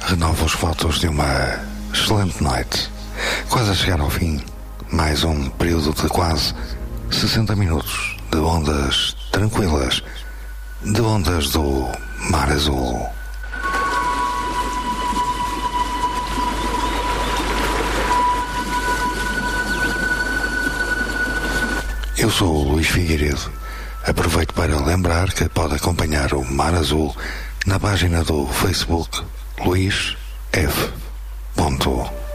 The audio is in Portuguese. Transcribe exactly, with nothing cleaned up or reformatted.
renovo as fotos de uma excelente noite. Quase a chegar ao fim, mais um período de quase sessenta minutos de ondas tranquilas, de ondas do Mar Azul. Eu sou o Luís Figueiredo. Aproveito para lembrar que pode acompanhar o Mar Azul na página do Facebook Luís F.